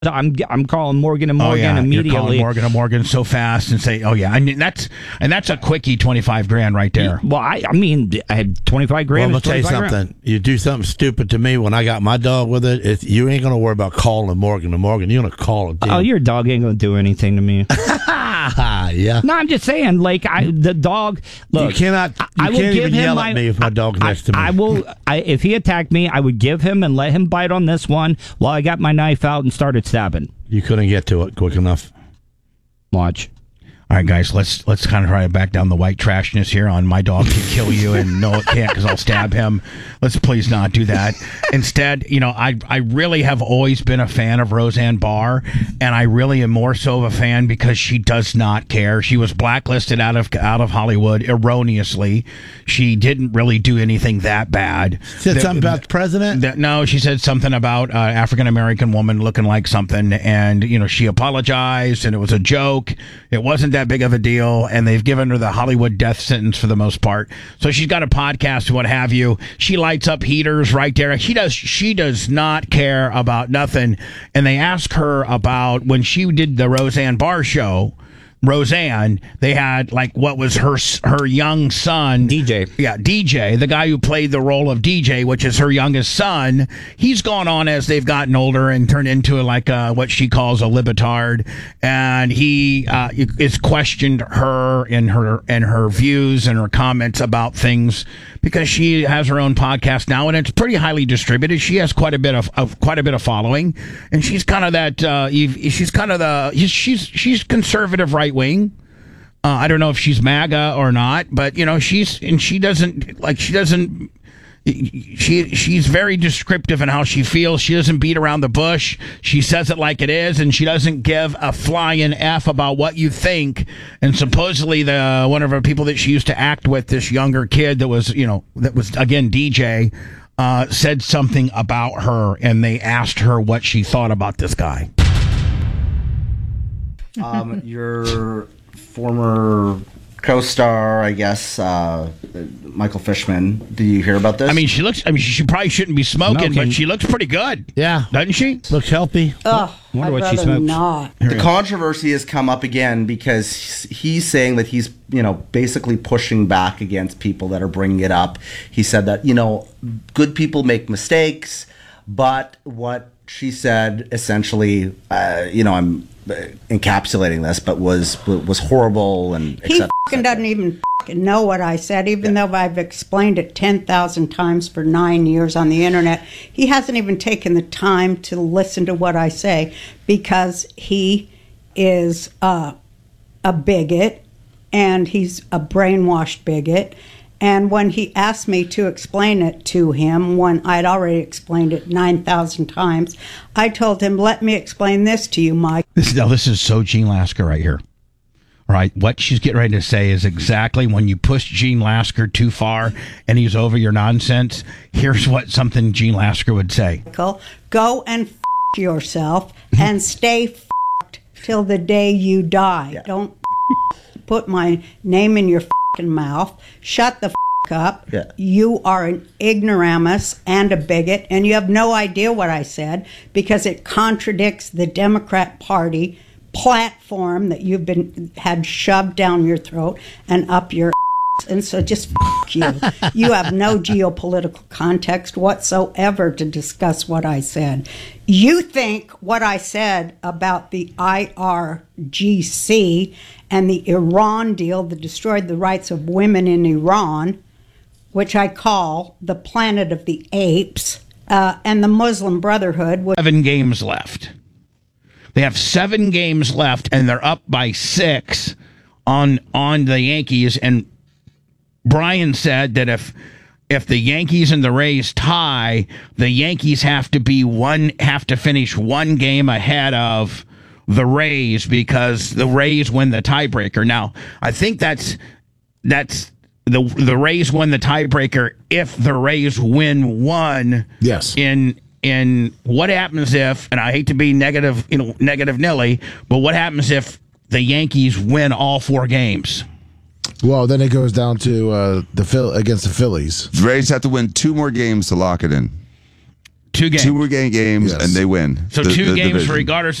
I'm calling Morgan and Morgan immediately. You're calling Morgan and Morgan so fast and say, "Oh yeah," I mean that's a quickie, $25,000 right there. Well, I mean, I had $25,000. Well, I'm gonna tell you something. You do something stupid to me when I got my dog with it. You ain't gonna worry about calling Morgan and Morgan. You're gonna call it. Oh, your dog ain't gonna do anything to me. Yeah. No, I'm just saying. Like the dog. Look, you cannot. I will can't even yell at me if my dog's next to me. I will. If he attacked me, I would give him and let him bite on this one while I got my knife out and started stabbing. You couldn't get to it quick enough. Watch. All right, guys, let's kind of try to back down the white trashness here on my dog can kill you, and no, it can't because I'll stab him. Let's please not do that. Instead, I really have always been a fan of Roseanne Barr, and I really am more so of a fan because she does not care. She was blacklisted out of Hollywood erroneously. She didn't really do anything that bad. Said something about the president? No, she said something about African-American woman looking like something, and she apologized, and it was a joke. It wasn't that big of a deal, and they've given her the Hollywood death sentence for the most part. So she's got a podcast, what have you. She lights up heaters right there. She does not care about nothing. And they ask her about when she did the Roseanne Barr show. Roseanne, they had what was her young son, DJ. Yeah, DJ, the guy who played the role of DJ, which is her youngest son. He's gone on as they've gotten older and turned into what she calls a libetard, and he is questioned her and her views and her comments about things because she has her own podcast now and it's pretty highly distributed. She has quite a bit of following, and she's kind of that. She's conservative right wing. I don't know if she's MAGA or not, but she's very descriptive in how she feels. She doesn't beat around the bush. She says it like it is, and she doesn't give a flying F about what you think. And supposedly one of her people that she used to act with, this younger kid that was again DJ, said something about her, and they asked her what she thought about this guy. Your former co-star, I guess, Michael Fishman. Do you hear about this? I mean, she probably shouldn't be smoking, but she looks pretty good. Yeah. Doesn't she? Looks healthy. Oh, Wonder I'd what she rather smokes. not. The controversy has come up again because he's saying that he's, basically pushing back against people that are bringing it up. He said that, good people make mistakes, but what she said essentially, I'm encapsulating this, but was horrible and He fucking doesn't even fucking know what I said, even though I've explained it 10,000 times for 9 years on the internet. He hasn't even taken the time to listen to what I say because he is a bigot and he's a brainwashed bigot. And when he asked me to explain it to him, when I'd already explained it 9,000 times, I told him, let me explain this to you, Mike. This is so Gene Lasker right here. All right, what she's getting ready to say is exactly when you push Gene Lasker too far and he's over your nonsense, here's something Gene Lasker would say. Go and f*** yourself and stay f***ed till the day you die. Yeah. Don't put my name in your f***ing mouth. Shut the f*** up. Yeah. You are an ignoramus and a bigot, and you have no idea what I said because it contradicts the Democrat Party platform that you've had shoved down your throat and up your ass. And so just f*** you. You have no geopolitical context whatsoever to discuss what I said. You think what I said about the IRGC and the Iran deal that destroyed the rights of women in Iran, which I call the planet of the apes, and the Muslim Brotherhood. 7 games left. They have 7 games left, and they're up by 6 on the Yankees. And Brian said that if the Yankees and the Rays tie, the Yankees have to finish 1 game ahead of the Rays because the Rays win the tiebreaker. Now, I think that's the Rays win the tiebreaker if the Rays win 1. Yes. In what happens if, and I hate to be negative Nelly, but what happens if the Yankees win all 4 games? Well, then it goes down to against the Phillies. The Rays have to win 2 more games to lock it in. 2 games. Two games, Yes. and they win. So the 2 games division. regardless